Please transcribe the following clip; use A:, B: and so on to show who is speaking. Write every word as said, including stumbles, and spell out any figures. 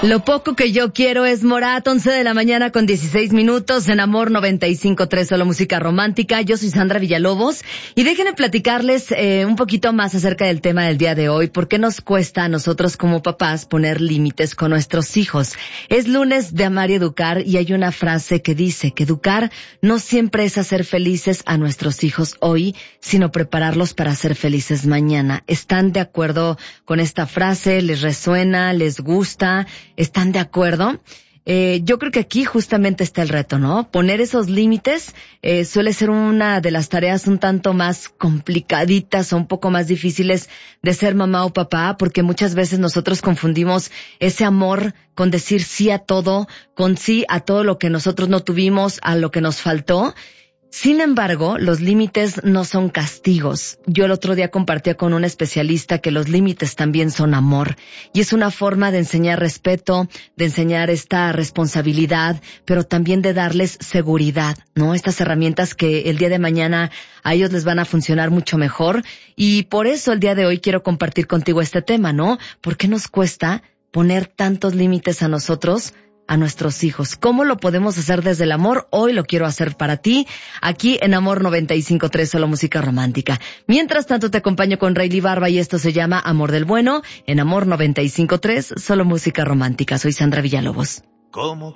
A: Lo poco que yo quiero es Morat, once de la mañana con dieciséis minutos, en Amor noventa y cinco punto tres, solo música romántica. Yo soy Sandra Villalobos y déjenme platicarles eh, un poquito más acerca del tema del día de hoy. ¿Por qué nos cuesta a nosotros como papás poner límites con nuestros hijos? Es lunes de Amar y Educar y hay una frase que dice que educar no siempre es hacer felices a nuestros hijos hoy, sino prepararlos para ser felices mañana. ¿Están de acuerdo con esta frase? ¿Les resuena? ¿Les gusta? ¿Están de acuerdo? Eh, yo creo que aquí justamente está el reto, ¿no? Poner esos límites eh, suele ser una de las tareas un tanto más complicaditas o un poco más difíciles de ser mamá o papá, porque muchas veces nosotros confundimos ese amor con decir sí a todo, con sí a todo lo que nosotros no tuvimos, a lo que nos faltó. Sin embargo, los límites no son castigos. Yo el otro día compartía con un especialista que los límites también son amor. Y es una forma de enseñar respeto, de enseñar esta responsabilidad, pero también de darles seguridad, ¿no? Estas herramientas que el día de mañana a ellos les van a funcionar mucho mejor. Y por eso el día de hoy quiero compartir contigo este tema, ¿no? ¿Por qué nos cuesta poner tantos límites a nosotros, a nuestros hijos? ¿Cómo lo podemos hacer desde el amor? Hoy lo quiero hacer para ti, aquí en Amor noventa y cinco punto tres, solo música romántica. Mientras tanto te acompaño con Rayleigh Barba y esto se llama Amor del Bueno, en Amor noventa y cinco punto tres, solo música romántica. Soy Sandra Villalobos.
B: ¿Cómo